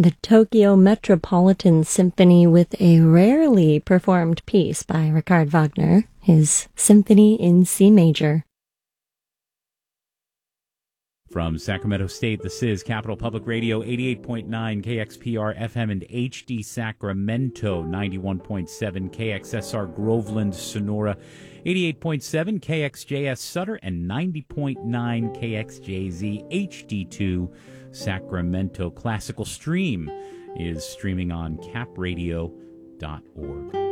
the Tokyo Metropolitan Symphony with a rarely performed piece by Richard Wagner, his Symphony in C major. From Sacramento State, this is Capital Public Radio, 88.9 KXPR FM and HD Sacramento, 91.7 KXSR Groveland, Sonora, 88.7 KXJS Sutter, and 90.9 KXJZ HD2 Sacramento. Classical Stream is streaming on capradio.org.